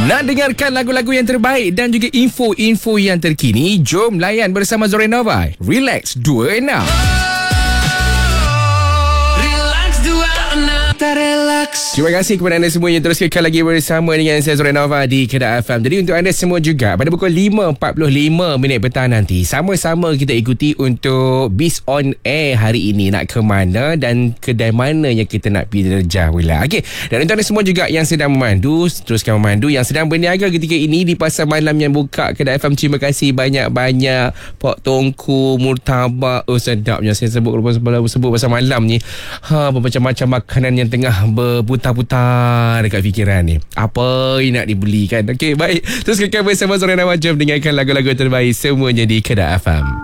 Nak dengarkan lagu-lagu yang terbaik dan juga info-info yang terkini? Jom layan bersama Zorenova. Relax 26. Terima kasih kepada anda semua yang terus kekal lagi bersama dengan saya Zorenova di Kedah FM. Jadi untuk anda semua juga, pada pukul 5.45 petang nanti, sama-sama kita ikuti untuk Biz on Air hari ini. Nak ke mana dan kedai mana yang kita nak pergi terjah pula. Okey. Dan untuk anda semua juga yang sedang memandu, teruskan memandu. Yang sedang berniaga ketika ini di pasar malam yang buka Kedah FM, terima kasih banyak-banyak. Pak Tongku, murtabak, sedapnya. Saya sebut pasar malam ni, bermacam-macam makanan yang tengah berputar-putar dekat fikiran ni. Apa yang nak dibeli kan? Okey, baik. Terus kekal bersama Zorenova. Jom dengarkan lagu-lagu terbaik semuanya di Kedah FM.